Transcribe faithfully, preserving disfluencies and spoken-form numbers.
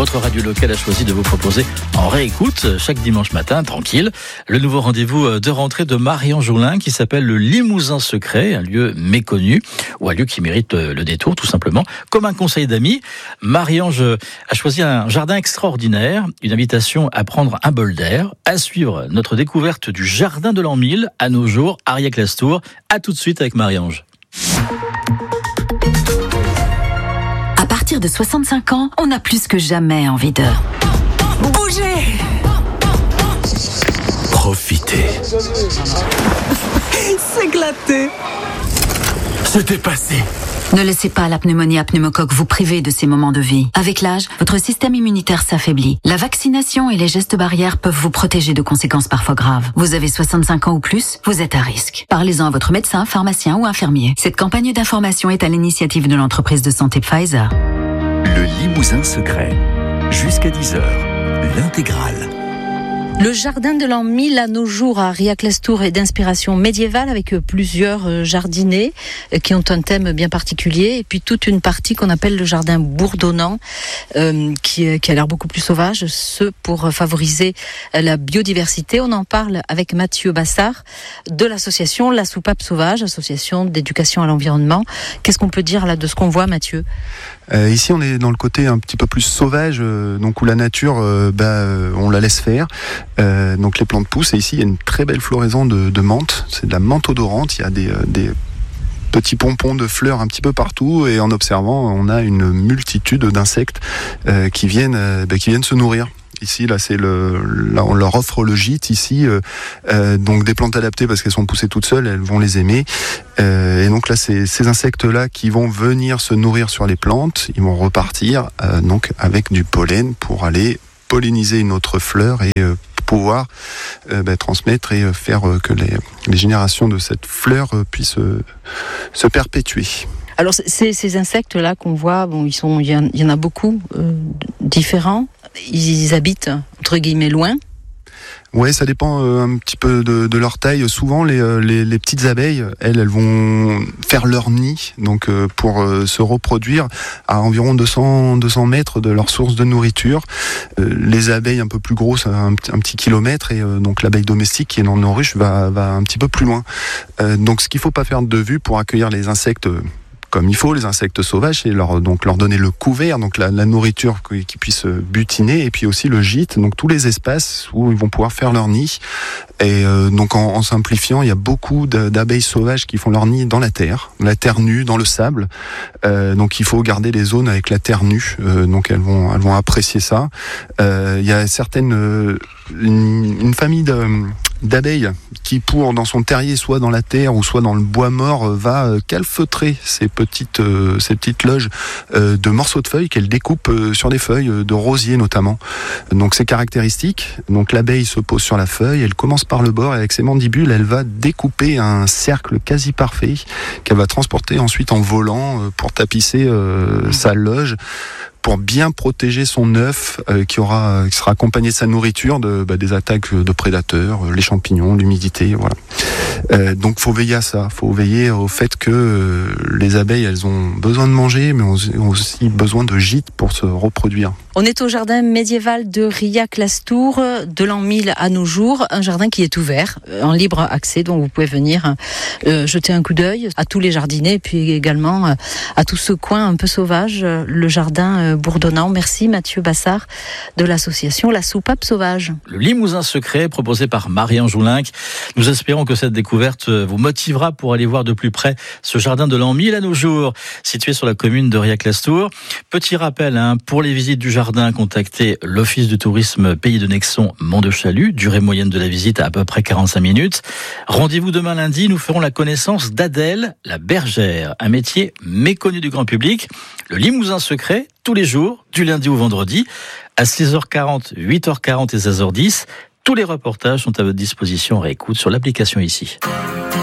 votre radio locale a choisi de vous proposer en réécoute chaque dimanche matin, tranquille, le nouveau rendez-vous de rentrée de Marie-Ange Joulin qui s'appelle le Limousin secret, un lieu méconnu ou un lieu qui mérite le détour tout simplement. Comme un conseil d'amis, Marie-Ange a choisi un jardin extraordinaire, une invitation à prendre un bol d'air, à suivre notre découverte du jardin de l'an mille à nos jours, Ariège-Lastours. À tout de suite avec Marie-Ange. À partir de soixante-cinq ans, on a plus que jamais envie de bouger, profiter, s'éclater, se dépasser. Ne laissez pas la pneumonie à pneumocoque vous priver de ces moments de vie. Avec l'âge, votre système immunitaire s'affaiblit. La vaccination et les gestes barrières peuvent vous protéger de conséquences parfois graves. Vous avez soixante-cinq ans ou plus, vous êtes à risque. Parlez-en à votre médecin, pharmacien ou infirmier. Cette campagne d'information est à l'initiative de l'entreprise de santé Pfizer. Le Limousin secret. Jusqu'à dix heures. L'intégrale. Le jardin de l'an mille à nos jours à Ariège-Lastours est d'inspiration médiévale avec plusieurs jardiniers qui ont un thème bien particulier et puis toute une partie qu'on appelle le jardin bourdonnant euh, qui, qui a l'air beaucoup plus sauvage, ce pour favoriser la biodiversité. On en parle avec Mathieu Bassard de l'association La Soupape Sauvage, association d'éducation à l'environnement. Qu'est-ce qu'on peut dire là de ce qu'on voit, Mathieu ? Euh, ici, on est dans le côté un petit peu plus sauvage, euh, donc où la nature, euh, bah, euh, on la laisse faire. Euh, donc les plantes poussent. Et ici, il y a une très belle floraison de, de menthe. C'est de la menthe odorante. Il y a des, euh, des petits pompons de fleurs un petit peu partout. Et en observant, on a une multitude d'insectes euh, qui viennent, euh, bah, qui viennent se nourrir. Ici, là, c'est le, là, on leur offre le gîte ici, euh, euh, donc des plantes adaptées parce qu'elles sont poussées toutes seules, elles vont les aimer. Euh, et donc là, c'est ces insectes-là qui vont venir se nourrir sur les plantes, ils vont repartir euh, donc avec du pollen pour aller polliniser une autre fleur et euh, pouvoir euh, bah, transmettre et euh, faire euh, que les, les générations de cette fleur euh, puissent euh, se perpétuer. Alors ces, ces insectes-là qu'on voit, bon, ils sont, il y, en, il y en a beaucoup euh, différents. Ils habitent entre guillemets loin. Ouais, ça dépend euh, un petit peu de, de leur taille. Souvent, les, les, les petites abeilles, elles, elles vont faire leur nid, donc euh, pour euh, se reproduire à environ deux cents mètres de leur source de nourriture. Euh, les abeilles un peu plus grosses, un, un petit kilomètre, et euh, donc l'abeille domestique qui est dans nos ruches va, va un petit peu plus loin. Euh, donc, ce qu'il faut pas faire de vue pour accueillir les insectes comme il faut, les insectes sauvages, et leur, donc leur donner le couvert, donc la, la nourriture qui puisse butiner, et puis aussi le gîte, donc tous les espaces où ils vont pouvoir faire leur nid. Et euh, donc en, en simplifiant, il y a beaucoup d'abeilles sauvages qui font leur nid dans la terre, la terre nue, dans le sable. Euh, donc il faut garder les zones avec la terre nue, euh, donc elles vont, elles vont apprécier ça. Euh, il y a certaines, euh, une, une famille de d'abeilles qui, pour dans son terrier, soit dans la terre ou soit dans le bois mort, va calfeutrer ces petites euh, ces petites loges euh, de morceaux de feuilles qu'elle découpe euh, sur des feuilles euh, de rosier notamment. Donc c'est caractéristique. Donc l'abeille se pose sur la feuille, elle commence par le bord et avec ses mandibules, elle va découper un cercle quasi parfait qu'elle va transporter ensuite en volant euh, pour tapisser euh, sa loge, pour bien protéger son œuf euh, qui aura, qui sera accompagné de sa nourriture de, bah, des attaques de prédateurs, euh, les champignons, l'humidité, voilà. Euh, donc faut veiller à ça, faut veiller au fait que euh, les abeilles, elles ont besoin de manger, mais ont aussi besoin de gîte pour se reproduire. On est au jardin médiéval de Ariège-Lastours, de l'an mille à nos jours, un jardin qui est ouvert, en libre accès, donc vous pouvez venir euh, jeter un coup d'œil à tous les jardiniers, et puis également euh, à tout ce coin un peu sauvage, euh, le jardin euh, bourdonnant. Merci Mathieu Bassard de l'association La Soupape Sauvage. Le Limousin secret proposé par Marie-Ange Joulin. Nous espérons que cette découverte vous motivera pour aller voir de plus près ce jardin de l'an mille à nos jours, situé sur la commune de Ariège-Lastours. Petit rappel, hein, pour les visites du jardin, contactez l'Office du tourisme Pays de Nexon Mont-de-Chalut. Durée moyenne de la visite à, à peu près quarante-cinq minutes. Rendez-vous demain lundi, nous ferons la connaissance d'Adèle, la bergère, un métier méconnu du grand public. Le Limousin secret, tous les jours, du lundi au vendredi, à six heures quarante, huit heures quarante et seize heures dix. Tous les reportages sont à votre disposition, réécoute sur l'application ici.